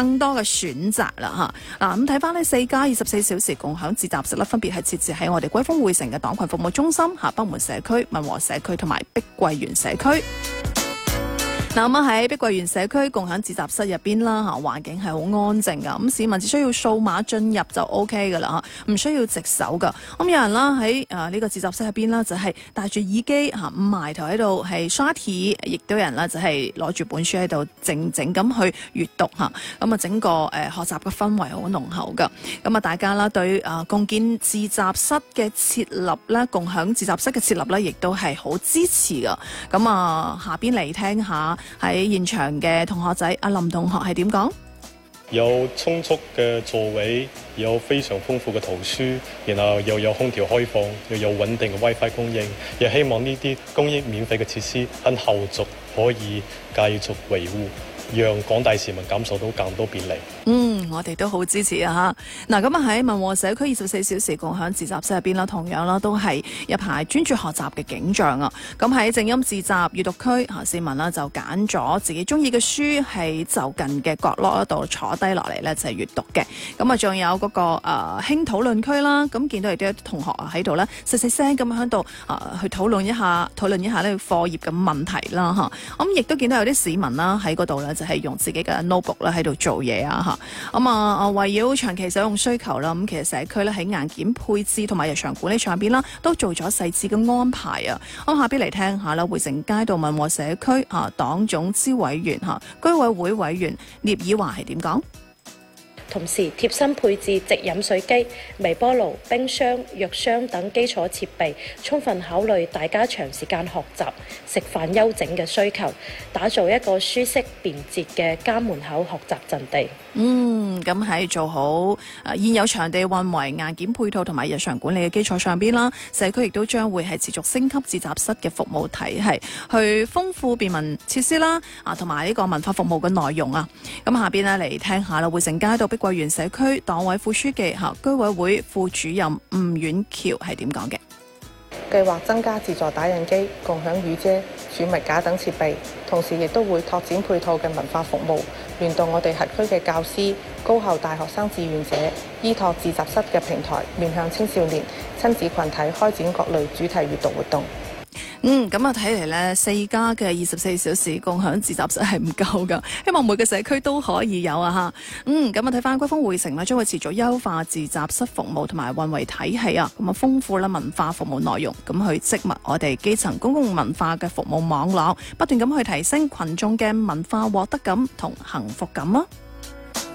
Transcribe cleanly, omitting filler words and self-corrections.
更多嘅選擇啦嚇。嗱咁睇翻呢4+24小時共享自習室咧，分別係設置喺我哋歸豐匯城嘅黨群服務中心、北門社區、民和社區同埋碧桂園社區。嗱咁喺碧桂園社區共享自習室入邊啦嚇，環境係好安靜噶，咁市民只需要掃碼進入就 O K 噶啦嚇，唔需要直手噶。咁有人啦喺呢個自習室入邊啦，就係戴住耳機嚇，埋頭喺度係刷題，亦都有人啦就係攞住本書喺度靜靜咁去閱讀嚇。咁啊整個學習嘅氛圍好濃厚噶。咁啊大家啦對共建自習室嘅設立咧，共享自習室嘅設立咧，亦都係好支持噶。咁啊下邊嚟聽下。喺現場嘅同學仔阿林同學係點講？ 有充足嘅座位，有非常豐富嘅圖書，然後又有空調開放，又有穩定嘅 WiFi 供應，亦希望呢啲供應免費嘅設施喺後續可以繼續維護，讓廣大市民感受到更多便利。 我哋都好支持啊嚇！嗱咁啊喺民和社區24小時共享自習室入邊啦，同樣啦都係一排專注學習嘅景象啊！咁喺靜音自習閱讀區嚇，市民啦就揀咗自己中意嘅書喺就近嘅角落度坐低落嚟咧就係閱讀嘅。咁啊仲有嗰個輕討論區啦，咁見到亦都有同學啊喺度咧細細聲咁喺度去討論一下呢個課業嘅問題啦嚇。咁亦都見到有啲市民啦喺嗰度咧就係用自己嘅 notebook 咧喺度做嘢啊嚇。咁圍繞長期使用需求啦，咁其實社區咧喺硬件配置同埋日常管理上邊啦，都做咗細緻嘅安排啊！咁下邊嚟聽下啦，匯城街道民和社區黨總支委員居委會委員聶以華係點講？ 同時貼身配置直飲水機、微波爐、冰箱、藥箱等基礎設備，充分考慮大家長時間學習、食飯休整嘅需求，打造一個舒適便捷嘅家門口學習陣地。 咁喺做好現有場地運為硬件配套同埋日常管理嘅基礎上邊啦，社區亦都將會係持續升級自習室嘅服務體系，去豐富便民設施啦，同埋呢個文化服務嘅內容啊。咁下邊呢嚟聽下啦，匯城街道碧桂園社區黨委副書記居委會副主任吳婉橋係點講嘅？ 計劃增加自助打印機、共享雨遮、儲物架等設備，同時亦都會拓展配套嘅文化服務，聯動我哋轄區嘅教師、高校大學生志願者，依託自習室嘅平台，面向青少年、親子群體開展各類主題閱讀活動。 咁啊睇嚟呢4家嘅24小時共享自習室係唔夠噶，希望每個社區都可以有啊嚇。咁啊睇翻歸豐匯城呢，將會持續優化自習室服務同埋運維體系啊，咁啊豐富啦文化服務內容，咁去織密我哋基層公共文化嘅服務網絡，不斷咁去提升群眾嘅文化獲得感同幸福感啊。